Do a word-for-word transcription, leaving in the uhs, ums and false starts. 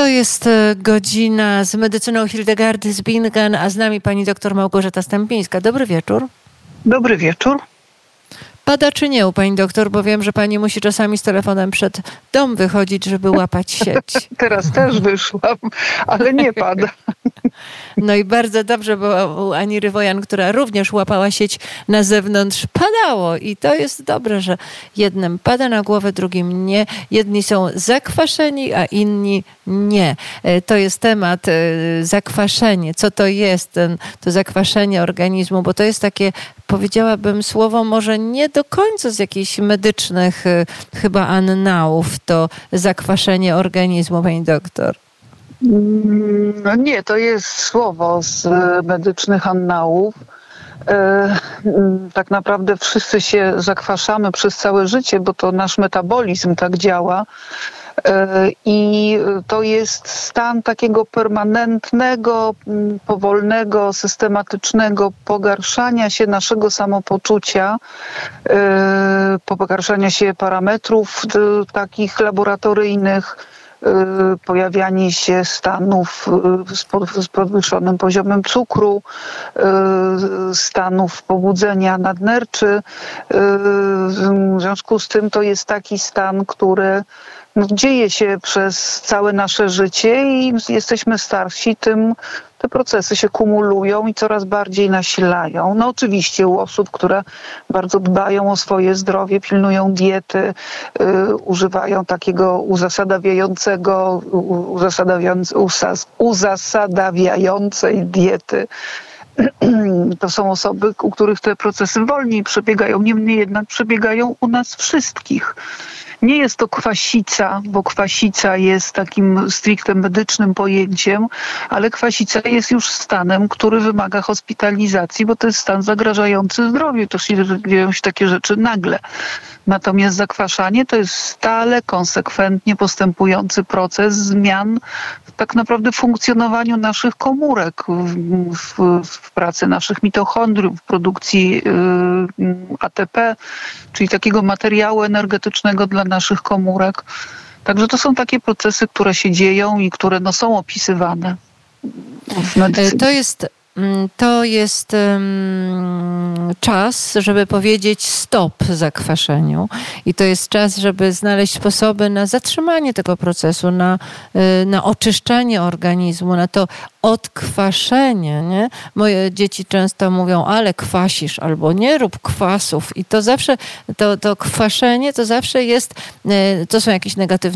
To jest Godzina z medycyną Hildegardy z Bingen, a z nami pani doktor Małgorzata Stępińska. Dobry wieczór. Dobry wieczór. Pada czy nie u pani doktor, bo wiem, że pani musi czasami z telefonem przed dom wychodzić, żeby łapać sieć. Teraz też wyszłam, ale nie pada. No i bardzo dobrze, bo u Ani Rywojan, która również łapała sieć na zewnątrz, padało. I to jest dobre, że jednym pada na głowę, drugim nie. Jedni są zakwaszeni, a inni nie. To jest temat zakwaszenie. Co to jest ten, to zakwaszenie organizmu? Bo to jest takie, powiedziałabym, słowo może nie do końca z jakichś medycznych chyba annałów, to zakwaszenie organizmu, pani doktor. No nie, to jest słowo z medycznych annałów. Tak naprawdę wszyscy się zakwaszamy przez całe życie, bo to nasz metabolizm tak działa. I to jest stan takiego permanentnego, powolnego, systematycznego pogarszania się naszego samopoczucia, pogarszania się parametrów takich laboratoryjnych, pojawianie się stanów z podwyższonym poziomem cukru, stanów pobudzenia nadnerczy. W związku z tym to jest taki stan, który no, dzieje się przez całe nasze życie i jesteśmy starsi, tym te procesy się kumulują i coraz bardziej nasilają. No oczywiście u osób, które bardzo dbają o swoje zdrowie, pilnują diety, yy, używają takiego uzasadniającego, uzasadawiającej diety. To są osoby, u których te procesy wolniej przebiegają, niemniej jednak przebiegają u nas wszystkich. Nie jest to kwasica, bo kwasica jest takim stricte medycznym pojęciem, ale kwasica jest już stanem, który wymaga hospitalizacji, bo to jest stan zagrażający zdrowiu. To się dzieją się takie rzeczy nagle. Natomiast zakwaszanie to jest stale, konsekwentnie postępujący proces zmian w tak naprawdę funkcjonowaniu naszych komórek, w, w, w pracy naszych mitochondriów, w produkcji yy, A T P, czyli takiego materiału energetycznego dla naszych komórek. Także to są takie procesy, które się dzieją i które no, są opisywane w medycynie. To jest, to jest um, czas, żeby powiedzieć stop zakwaszeniu. I to jest czas, żeby znaleźć sposoby na zatrzymanie tego procesu, na, na oczyszczanie organizmu, na to odkwaszenie, nie? Moje dzieci często mówią, ale kwasisz, albo nie rób kwasów. I to zawsze, to, to kwaszenie to zawsze jest, to są jakieś negatywne